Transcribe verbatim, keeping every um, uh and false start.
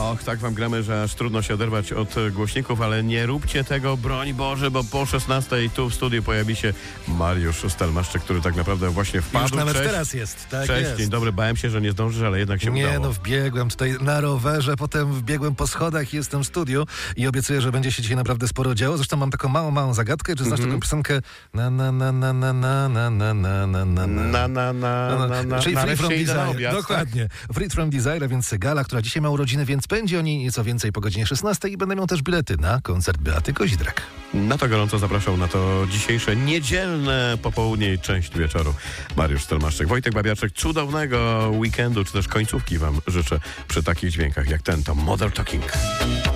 Och, tak wam gramy, że aż trudno się oderwać od głośników, ale nie róbcie tego, broń Boże, bo po szesnastej tu w studiu pojawi się Mariusz Stelmaszczyk, który tak naprawdę właśnie wpadł. Już nawet Cześć. teraz jest, tak Cześć, jest. dzień dobry, bałem się, że nie zdążysz, ale jednak się Nie, udało. no wbiegłem tutaj na rowerze, potem wbiegłem po schodach i jestem w studiu i obiecuję, że będzie się dzisiaj naprawdę sporo działo. Zresztą mam taką małą, małą zagadkę. Czy znasz Mhm. taką piosenkę na na na na na na na na na na na Na, na, na, na, na, Czyli na Free From idę na Desire. obiad, Dokładnie. Free From Desire, więc Gala, która dzisiaj ma urodziny, więc będzie o niej nieco więcej po godzinie szesnastej i będę miał też bilety na koncert Beaty Koźdrak. Tak. Na to gorąco zapraszał na to dzisiejsze niedzielne popołudnie i część wieczoru Mariusz Stelmaszczyk. Wojtek Babiarczyk, cudownego weekendu, czy też końcówki wam życzę przy takich dźwiękach jak ten, to Mother Talking.